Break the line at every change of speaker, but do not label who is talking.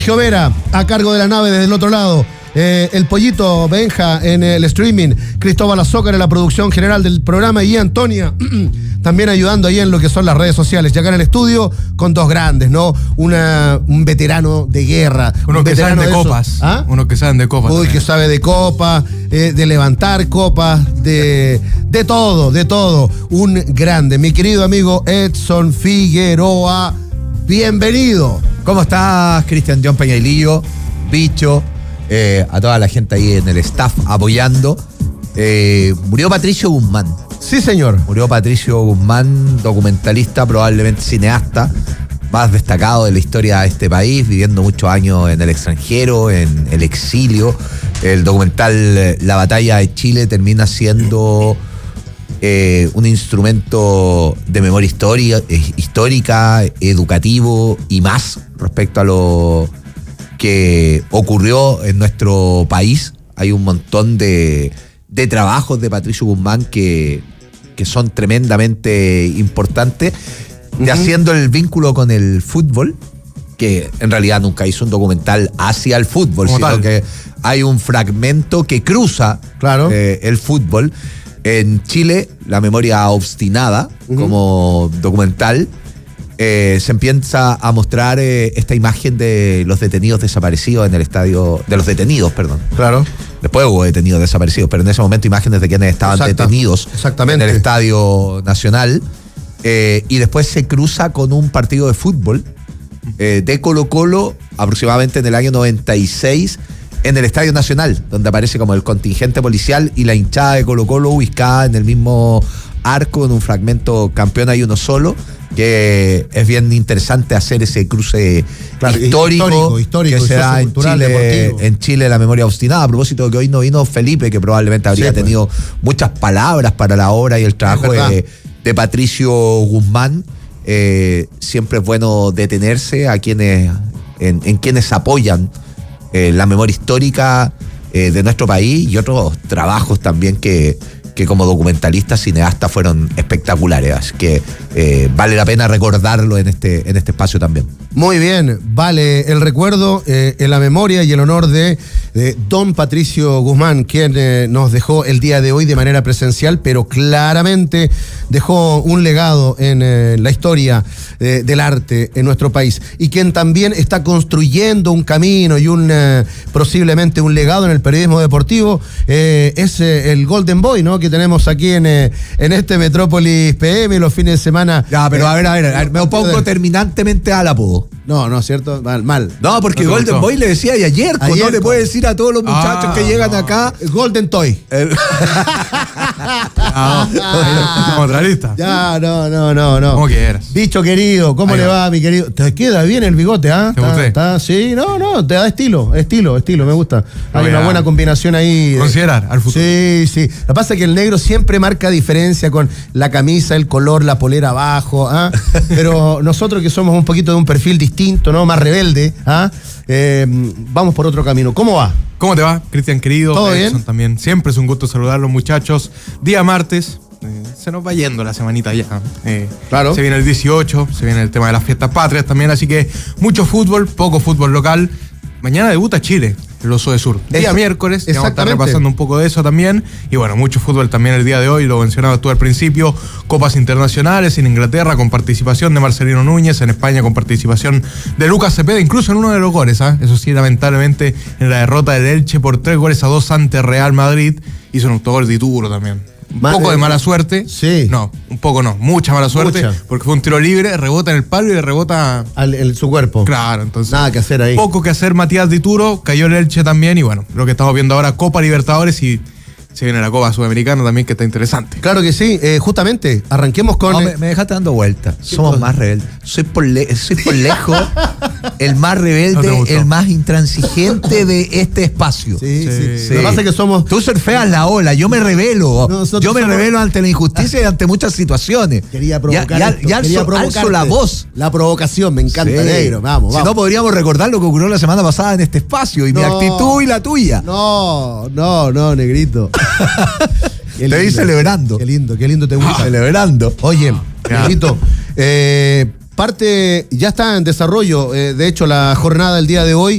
Vera, a cargo de la nave desde el otro lado. El Pollito Benja en el streaming, Cristóbal Azócar en la producción general del programa y Antonia también ayudando ahí en lo que son las redes sociales. Y acá en el estudio con dos grandes, ¿no? Un veterano de guerra.
Unos que saben de copas. ¿Ah? Unos que saben de copas.
Uy,
también.
que sabe de copas, de levantar copas, de todo. Un grande. Mi querido amigo Edson Figueroa, bienvenido.
¿Cómo estás, Cristian John Peñailillo, Bicho, a toda la gente ahí en el staff apoyando? Murió Patricio Guzmán.
Sí, señor.
Murió Patricio Guzmán, documentalista, probablemente cineasta, más destacado de la historia de este país, viviendo muchos años en el extranjero, en el exilio. El documental La Batalla de Chile termina siendo un instrumento de memoria histórica, educativo y más respecto a lo que ocurrió en nuestro país. Hay un montón de trabajos de Patricio Guzmán que son tremendamente importantes, haciendo el vínculo con el fútbol, que en realidad nunca hizo un documental hacia el fútbol,
como
sino
tal,
que hay un fragmento que cruza el fútbol. En Chile, La memoria obstinada, como documental, se empieza a mostrar esta imagen de los detenidos desaparecidos en el estadio, de los detenidos, perdón.
Claro.
Después hubo detenidos desaparecidos, pero en ese momento imágenes de quienes estaban detenidos en el Estadio Nacional. Y después se cruza con un partido de fútbol de Colo-Colo, aproximadamente en el año 96, en el Estadio Nacional, donde aparece como el contingente policial y la hinchada de Colo-Colo ubicada en el mismo arco, en un fragmento Campeón hay uno solo, que es bien interesante hacer ese cruce histórico que se da en Chile, La memoria obstinada. A propósito de que hoy no vino Felipe, que probablemente habría tenido muchas palabras para la obra y el trabajo de Patricio Guzmán. Siempre es bueno detenerse a quienes apoyan la memoria histórica de nuestro país y otros trabajos también que como documentalistas, cineastas fueron espectaculares. Así que vale la pena recordarlo en este espacio también.
Muy bien, vale el recuerdo, la memoria y el honor de don Patricio Guzmán, quien nos dejó el día de hoy de manera presencial, pero claramente dejó un legado en la historia del arte en nuestro país, y quien también está construyendo un camino y posiblemente un legado en el periodismo deportivo, es el Golden Boy, ¿no?, que tenemos aquí en este Metrópolis PM los fines de semana.
Ya, pero a ver, me opongo terminantemente al apodo.
No, ¿cierto? Mal.
No, porque no Golden Boy le decía ayer no le puede decir a todos los muchachos que llegan acá.
Golden Toy.
Otra lista.
Ya, no.
¿Cómo quieras?
Bicho querido, ¿cómo le va, mi querido? Te queda bien el bigote, ¿ah? Sí, no, te da estilo, me gusta. Hay una buena combinación ahí.
Considerar al futuro.
Sí. Lo que pasa es que el negro siempre marca diferencia con la camisa, el color, la polera abajo, ¿ah? Pero nosotros que somos un poquito de un perfil distinto, ¿no? Más rebelde, ¿ah? Vamos por otro camino. ¿Cómo va?
¿Cómo te va, Cristian querido?
¿Todo bien?
También. Siempre es un gusto saludarlos, muchachos. Día martes. Se nos va yendo la semanita ya.
Claro.
Se viene el 18, se viene el tema de las fiestas patrias también, así que mucho fútbol, poco fútbol local. Mañana debuta Chile, el Oso de Sur. Día miércoles, vamos a estar repasando un poco de eso también. Y bueno, mucho fútbol también el día de hoy, lo mencionaba tú al principio. Copas internacionales en Inglaterra con participación de Marcelino Núñez, en España con participación de Lucas Cepeda, incluso en uno de los goles, ¿eh? Eso sí, lamentablemente, en la derrota del Elche por 3-2 ante Real Madrid, hizo un autogol de Dituro también. Un poco de mala suerte.
Sí.
No, un poco no. Mucha mala suerte. Porque fue un tiro libre, rebota en el palo y le rebota
su cuerpo.
Claro, entonces.
Nada que hacer ahí.
Poco que hacer Matías Dituro. Cayó el Elche también. Y bueno, lo que estamos viendo ahora, Copa Libertadores y se viene la Copa Sudamericana también, que está interesante.
Claro que sí. Justamente, arranquemos con.
No, me dejaste dando vueltas. Somos más rebeldes. Soy por lejos el más rebelde, el más intransigente de este espacio.
Sí. Lo que pasa es que somos.
Tú surfeas la ola, yo me rebelo. Yo me rebelo ante la injusticia y ante muchas situaciones.
Quería provocar.
Alzo la voz.
La provocación, me encanta, negro. Vamos.
Si no, podríamos recordar lo que ocurrió la semana pasada en este espacio y mi actitud y la tuya.
No, negrito.
Te vi celebrando.
Qué lindo te gusta.
Celebrando.
Oye, negrito, parte ya está en desarrollo. De hecho, la jornada del día de hoy